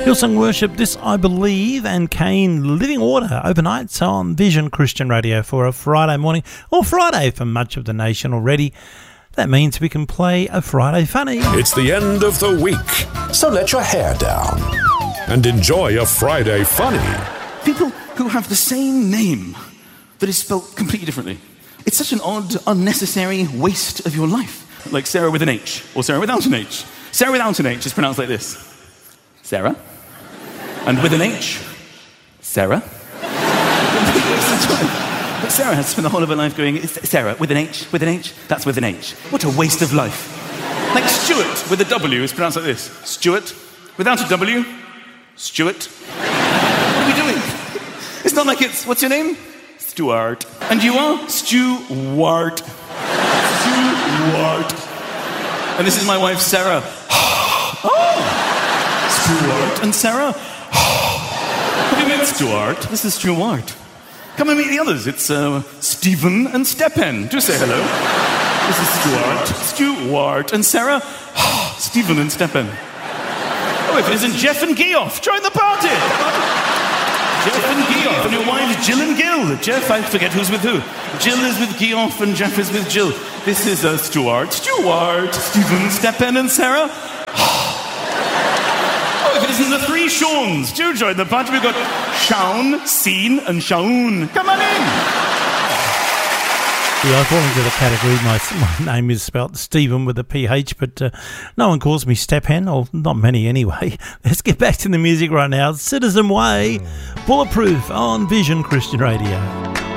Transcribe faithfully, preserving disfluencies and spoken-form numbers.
Hillsong Worship, This I Believe, and Kane, Living Water, overnight on Vision Christian Radio for a Friday morning, or Friday for much of the nation already. That means we can play a Friday Funny. It's the end of the week, so let your hair down and enjoy a Friday Funny. People who have the same name that is spelled completely differently. It's such an odd, unnecessary waste of your life. Like Sarah with an H, or Sarah without an H. Sarah without an H is pronounced like this. Sarah. And with an H, Sarah. But Sarah has spent the whole of her life going, Sarah, with an H, with an H, that's with an H. What a waste of life. Like Stuart with a W is pronounced like this. Stuart, without a W, Stuart. What are we doing? It's not like it's, what's your name? Stuart. And you are? Stuart. Stuart. And this is my wife, Sarah. Oh! Stuart and Sarah. Have you met Stuart? This is Stuart. Come and meet the others. It's uh, Stephen and Stepan. Do say hello. This is Stuart. Stuart and Sarah. Stephen and Stepan. Oh, if it isn't Jeff and Geoff, join the party. Jeff and Geoff. And your wives, Jill and Gil. Jeff, I forget who's with who. Jill is with Geoff and Jeff is with Jill. This is uh, Stuart. Stuart. Stephen, Stepan and Sarah. If it isn't the three Seans, do join the party. We've got Sean, Scene, and Sean. Come on in. Yeah, I fall into the category. My, my name is spelt Stephen with a P H, but uh, no one calls me Stepan, or not many anyway. Let's get back to the music right now. Citizen Way, Bulletproof on Vision Christian Radio.